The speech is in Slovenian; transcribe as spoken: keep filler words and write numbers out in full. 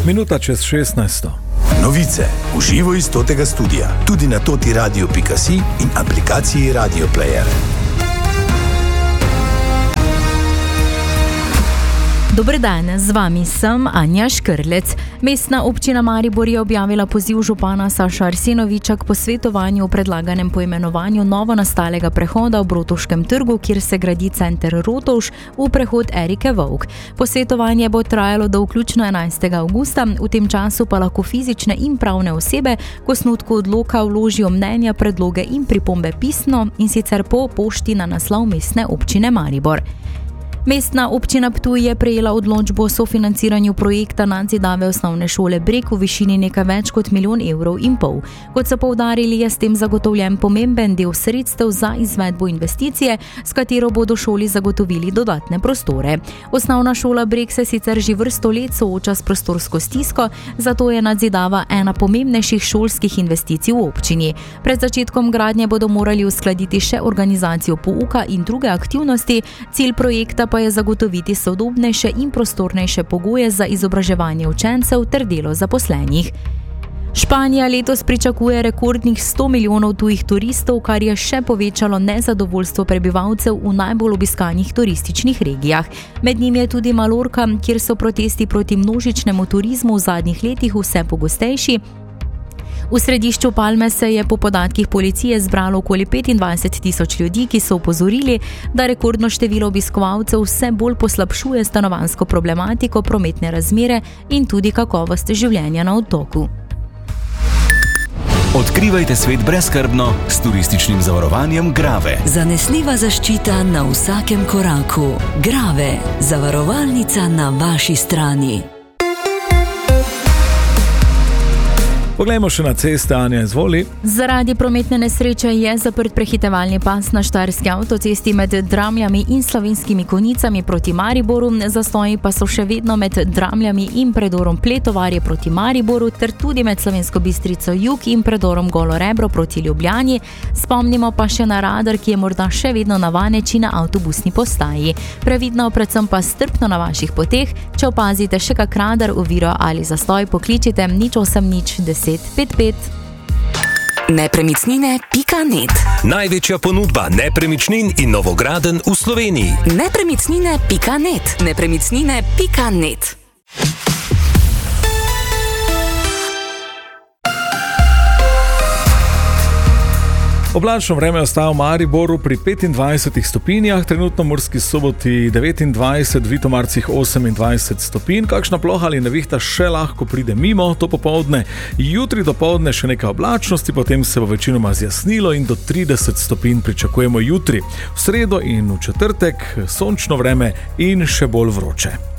Minuta čez šestnajsto. Novice v živo iz totega studia, tudi na toti radio pika si in aplikaciji Radio Player. Dober dan, z vami sem Anja Škrlec. Mestna občina Maribor je objavila poziv župana Saša Arsenoviča k posvetovanju o predlaganem poimenovanju novo nastalega prehoda v Brotovškem trgu, kjer se gradi center Rotovš, v prehod Erike Vovk. Posvetovanje bo trajalo do vključno enajstega avgusta, v tem času pa lahko fizične in pravne osebe k osnutku odloka vložijo mnenja, predloge in pripombe pisno, in sicer po pošti na naslov Mestne občine Maribor. Mestna občina Ptuj je prejela odločbo o sofinanciranju projekta nadzidave osnovne šole Breg v višini nekaj več kot milijon evrov in pol. Kot so poudarili, je s tem zagotovljen pomemben del sredstev za izvedbo investicije, s katero bodo šoli zagotovili dodatne prostore. Osnovna šola Breg se sicer že vrsto let sooča s prostorsko stisko, zato je nadzidava ena pomembnejših šolskih investicij v občini. Pred začetkom gradnje bodo morali uskladiti še organizacijo pouka in druge aktivnosti, cilj projekta pa je zagotoviti sodobnejše in prostornejše pogoje za izobraževanje učencev ter delo zaposlenih. Španija letos pričakuje rekordnih sto milijonov tujih turistov, kar je še povečalo nezadovoljstvo prebivalcev v najbolj obiskanih turističnih regijah. Med njimi je tudi Malorka, kjer so protesti proti množičnemu turizmu v zadnjih letih vse pogostejši. V središču Palme se je po podatkih policije zbralo okoli petindvajset tisoč ljudi, ki so opozorili, da rekordno število obiskovalcev vse bolj poslabšuje stanovanjsko problematiko, prometne razmere in tudi kakovost življenja na otoku. Odkrivajte svet brezskrbno s turističnim zavarovanjem Grave. Zanesljiva zaščita na vsakem koraku. Grave, zavarovalnica na vaši strani. Poglejmo še na ceste, Anja, izvoli. Zaradi prometne nesreče je zaprt prehitevalni pas na štajerski avtocesti med Dramljami in Slovenskimi Konjicami proti Mariboru, zastoji pa so še vedno med Dramljami in predorom Pletovarje proti Mariboru ter tudi med Slovensko Bistrico jug in predorom Golo Rebro proti Ljubljani. Spomnimo pa še na radar, ki je morda še vedno na Vaneči na avtobusni postaji. Previdno, predvsem pa strpno na vaših poteh. Če opazite še kak radar, oviro ali zastoj, pokličite nič osem nič deset pet pet. Nepremičnine pika net. Največja ponudba nepremičnin in novogradenj v Sloveniji. Nepremičnine pika net. Nepremičnine pika net. Oblačno vreme ostaja v Mariboru pri petindvajsetih stopinjah, trenutno Murski Soboti devetindvajset, Vitomarcih osemindvajset stopinj. Kakšna ploha ali nevihta še lahko pride mimo to popoldne. Jutri dopoldne še nekaj oblačnosti, potem se bo večinoma zjasnilo in do trideset stopinj pričakujemo jutri. V sredo in v četrtek sončno vreme in še bolj vroče.